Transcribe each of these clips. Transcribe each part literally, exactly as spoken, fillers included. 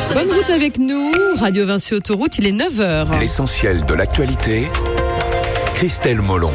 Bonne route avec nous, Radio Vinci Autoroute, il est neuf heures. L'essentiel de l'actualité, Christelle Molon.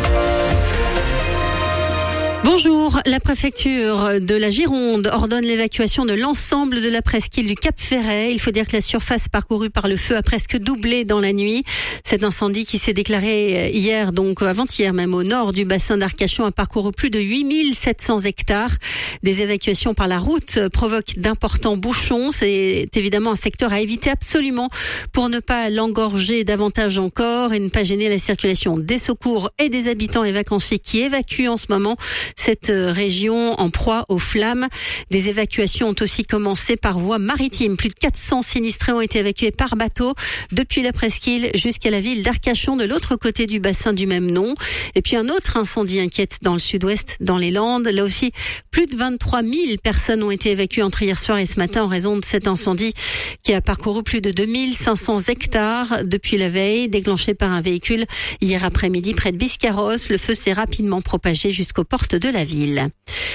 Bonjour, la préfecture de la Gironde ordonne l'évacuation de l'ensemble de la presqu'île du Cap Ferret. Il faut dire que la surface parcourue par le feu a presque doublé dans la nuit. Cet incendie qui s'est déclaré hier, donc avant-hier même, au nord du bassin d'Arcachon a parcouru plus de huit mille sept cents hectares. Des évacuations par la route provoquent d'importants bouchons. C'est évidemment un secteur à éviter absolument pour ne pas l'engorger davantage encore et ne pas gêner la circulation des secours et des habitants et vacanciers qui évacuent en ce moment cette région en proie aux flammes. Des évacuations ont aussi commencé par voie maritime. Plus de quatre cents sinistrés ont été évacués par bateau depuis la presqu'île jusqu'à la ville d'Arcachon, de l'autre côté du bassin du même nom. Et puis un autre incendie inquiète dans le sud-ouest, dans les Landes. Là aussi, plus de vingt-trois mille personnes ont été évacuées entre hier soir et ce matin en raison de cet incendie qui a parcouru plus de deux mille cinq cents hectares depuis la veille, déclenché par un véhicule hier après-midi près de Biscarrosse. Le feu s'est rapidement propagé jusqu'aux portes de la ville.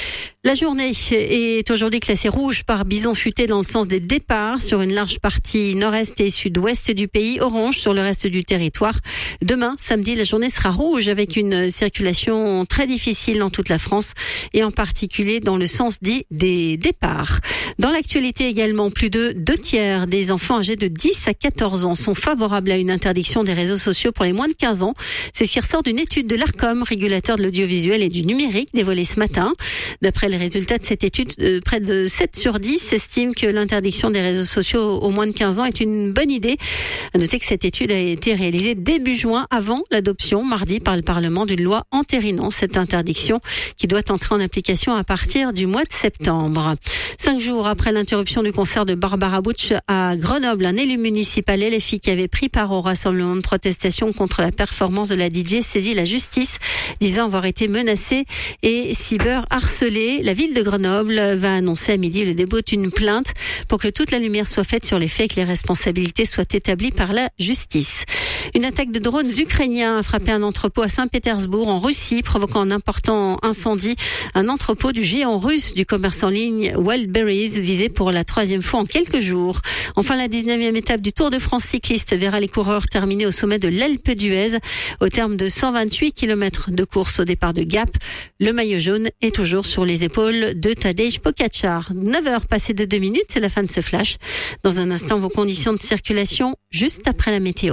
La journée est aujourd'hui classée rouge par bison futé dans le sens des départs sur une large partie nord-est et sud-ouest du pays, orange sur le reste du territoire. Demain, samedi, la journée sera rouge avec une circulation très difficile dans toute la France et en particulier dans le sens dit des départs. Dans l'actualité également, plus de deux tiers des enfants âgés de dix à quatorze ans sont favorables à une interdiction des réseaux sociaux pour les moins de quinze ans. C'est ce qui ressort d'une étude de l'Arcom, régulateur de l'audiovisuel et du numérique, dévoilée ce matin. D'après les résultats de cette étude, euh, près de sept sur dix estiment que l'interdiction des réseaux sociaux aux moins de quinze ans est une bonne idée. À noter que cette étude a été réalisée début juin, avant l'adoption mardi par le Parlement d'une loi entérinant cette interdiction qui doit entrer en application à partir du mois de septembre. Cinq jours après l'interruption du concert de Barbara Butch à Grenoble, un élu municipal L F I qui avait pris part au rassemblement de protestation contre la performance de la D J saisit la justice, disant avoir été menacé et cyber-harcelé. La ville de Grenoble va annoncer à midi le dépôt d'une plainte pour que toute la lumière soit faite sur les faits et que les responsabilités soient établies par la justice. Une attaque de drones ukrainiens a frappé un entrepôt à Saint-Pétersbourg en Russie, provoquant un important incendie. Un entrepôt du géant russe du commerce en ligne Wildberries, visé pour la troisième fois en quelques jours. Enfin, la dix-neuvième étape du Tour de France cycliste verra les coureurs terminer au sommet de l'Alpe d'Huez au terme de cent vingt-huit kilomètres de course au départ de Gap. Le maillot jaune est toujours sur les épaules de Tadej Pogačar. neuf heures passées de deux minutes, c'est la fin de ce flash. Dans un instant, vos conditions de circulation juste après la météo.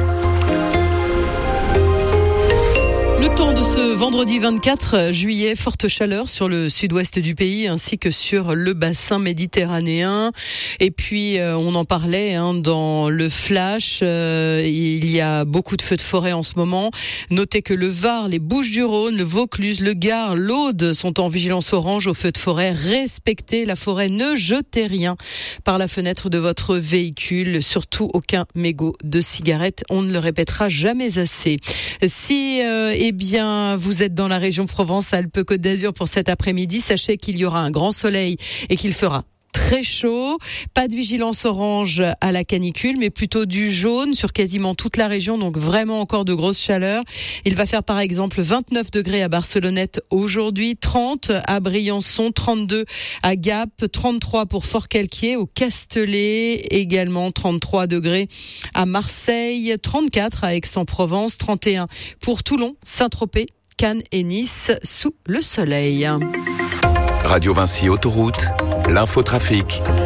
Le temps de ce vendredi vingt-quatre juillet, forte chaleur sur le sud-ouest du pays ainsi que sur le bassin méditerranéen. Et puis, euh, on en parlait hein, dans le flash, euh, il y a beaucoup de feux de forêt en ce moment. Notez que le Var, les Bouches-du-Rhône, le Vaucluse, le Gard, l'Aude sont en vigilance orange aux feux de forêt. Respectez la forêt, ne jetez rien par la fenêtre de votre véhicule, surtout aucun mégot de cigarette. On ne le répétera jamais assez. Si euh, eh bien, vous êtes dans la région Provence-Alpes-Côte d'Azur pour cet après-midi, sachez qu'il y aura un grand soleil et qu'il fera très chaud. Pas de vigilance orange à la canicule, mais plutôt du jaune sur quasiment toute la région, donc vraiment encore de grosses chaleurs. Il va faire par exemple vingt-neuf degrés à Barcelonnette aujourd'hui, trente à Briançon, trente-deux à Gap, trente-trois pour Fort-Calquier, au Castellet, également trente-trois degrés à Marseille, trente-quatre à Aix-en-Provence, trente et un pour Toulon, Saint-Tropez, Cannes et Nice sous le soleil. Radio Vinci Autoroute, l'infotrafic.